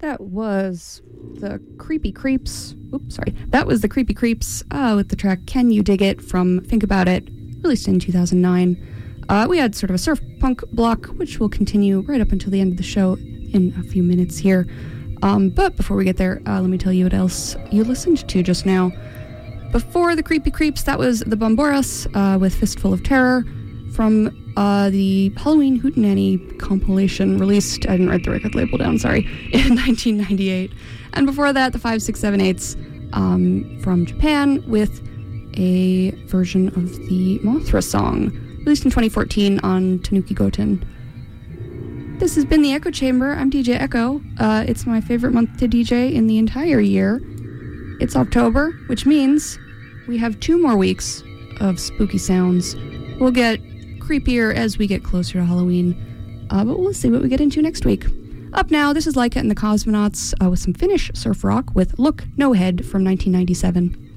That was the Creepy Creeps. Oops, sorry. That was the Creepy Creeps with the track Can You Dig It from Think About It, released in 2009. We had sort of a surf punk block, which will continue right up until the end of the show in a few minutes here. But before we get there, let me tell you what else you listened to just now. Before the Creepy Creeps, that was the Bomboras with Fistful of Terror from the Halloween Hootenanny compilation released, I didn't write the record label down, sorry, in 1998. And before that, the 5678s from Japan with a version of the Mothra song, released in 2014 on Tanuki Goten. This has been the Echo Chamber. I'm DJ Echo. It's my favorite month to DJ in the entire year. It's October, which means we have 2 more weeks of spooky sounds. We'll get creepier as we get closer to Halloween, but we'll see what we get into next week. Up now, this is Laika and the Cosmonauts with some Finnish surf rock with Look No Head from 1997.